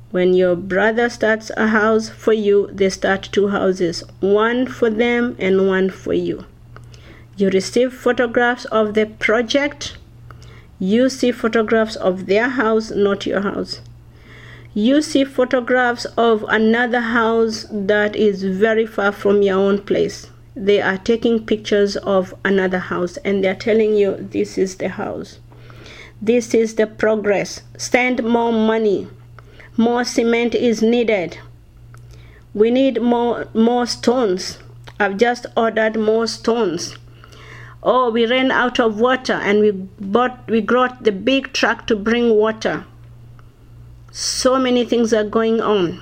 When your brother starts a house for you, they start 2 houses, one for them and one for you. You receive photographs of the project. You see photographs of their house, not your house. You see photographs of another house that is very far from your own place. They are taking pictures of another house and they're telling you this is the house. This is the progress. Send more money. More cement is needed. We need more stones. I've just ordered more stones. Oh, we ran out of water and we got the big truck to bring water. So many things are going on.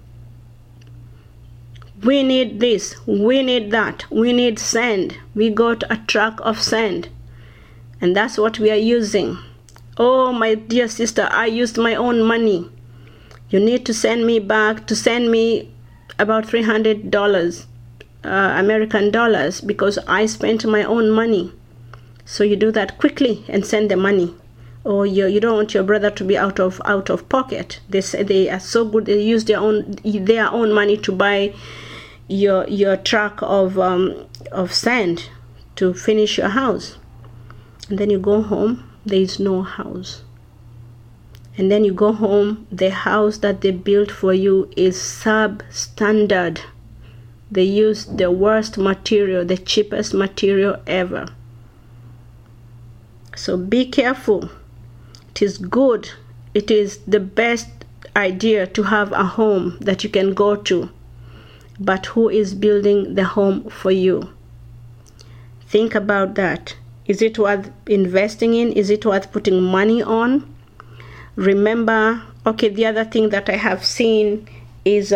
We need this, we need that, we need sand. We got a truck of sand. And that's what we are using. Oh, my dear sister, I used my own money. You need to send me about $300 American dollars because I spent my own money. So you do that quickly and send the money. Or you don't want your brother to be out of pocket. They say they are so good. They use their own money to buy your truck of sand to finish your house. And then you go home, there is no house. And then you go home, the house that they built for you is substandard. They use the worst material, the cheapest material ever. So be careful. It is good. It is the best idea to have a home that you can go to. But who is building the home for you? Think about that. Is it worth investing in? Is it worth putting money on? Remember, okay, the other thing that I have seen is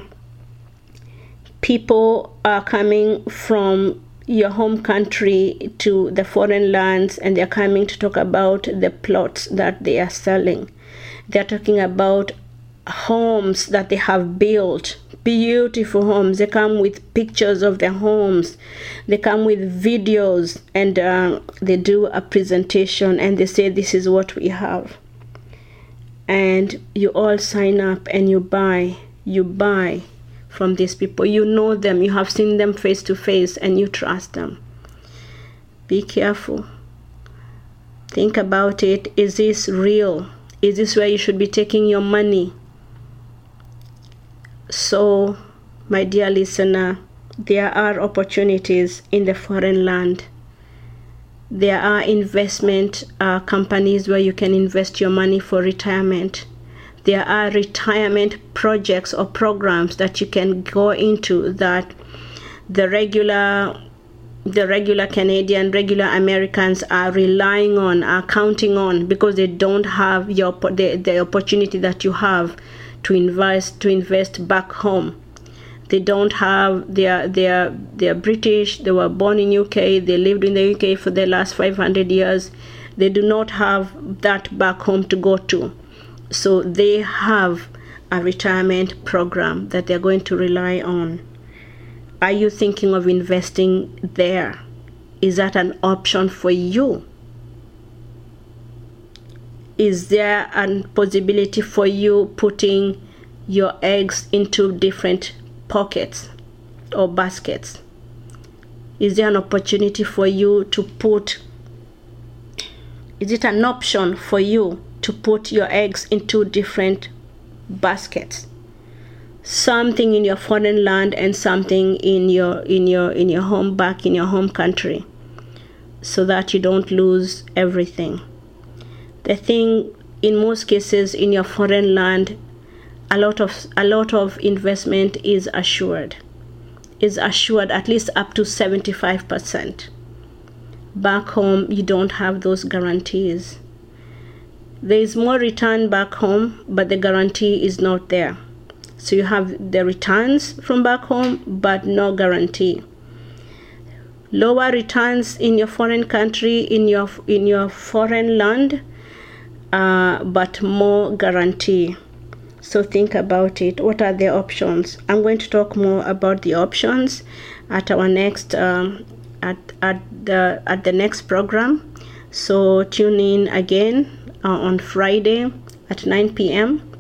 people are coming from your home country to the foreign lands and they're coming to talk about the plots that they are selling. They're talking about homes that they have built, beautiful homes. They come with pictures of their homes. They come with videos and they do a presentation and they say this is what we have. And you all sign up and you buy from these people. You know them, you have seen them face to face and you trust them. Be careful. Think about it. Is this real? Is this where you should be taking your money? So, my dear listener, there are opportunities in the foreign land. There are investment companies where you can invest your money for retirement. There are retirement projects or programs that you can go into that the regular Canadian, regular Americans are relying on, are counting on, because they don't have the opportunity that you have to invest back home. They don't have, they're British, they were born in UK, they lived in the UK for the last 500 years. They do not have that back home to go to. So they have a retirement program that they're going to rely on. Are you thinking of investing there? Is that an option for you? Is there a possibility for you putting your eggs into different pockets or baskets? Is there an opportunity for you to put, is it an option for you to put your eggs into different baskets? Something in your foreign land and something in your home, back in your home country, so that you don't lose everything. The thing, in most cases in your foreign land, a lot of investment is assured at least up to 75%. Back home, you don't have those guarantees. There is more return back home, but the guarantee is not there. So you have the returns from back home, but no guarantee. Lower returns in your foreign country, in your foreign land, but more guarantee. So think about it. What are the options? I'm going to talk more about the options at our next at the next program. So tune in again on Friday at 9 p.m.